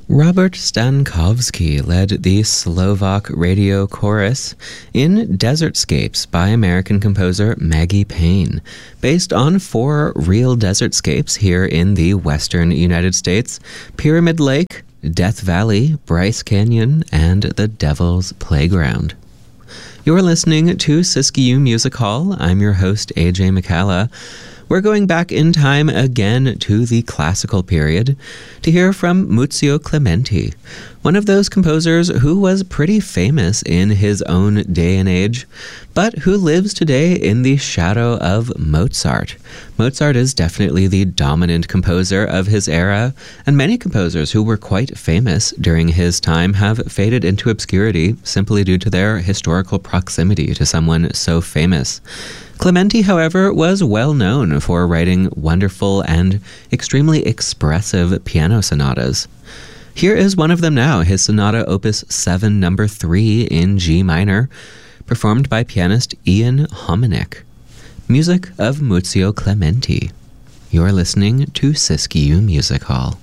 Robert Stankowski led the Slovak radio chorus in Desertscapes by American composer Maggie Payne, based on 4 real desertscapes here in the western United States: Pyramid Lake, Death Valley, Bryce Canyon, and the Devil's Playground. You're listening to Siskiyou Music Hall. I'm your host, AJ McCalla. We're going back in time again to the classical period to hear from Muzio Clementi, one of those composers who was pretty famous in his own day and age, but who lives today in the shadow of Mozart. Mozart is definitely the dominant composer of his era, and many composers who were quite famous during his time have faded into obscurity simply due to their historical proximity to someone so famous. Clementi, however, was well known for writing wonderful and extremely expressive piano sonatas. Here is one of them now, his Sonata Opus 7 No. 3 in G minor, performed by pianist Ian Hominick. Music of Muzio Clementi. You're listening to Siskiyou Music Hall.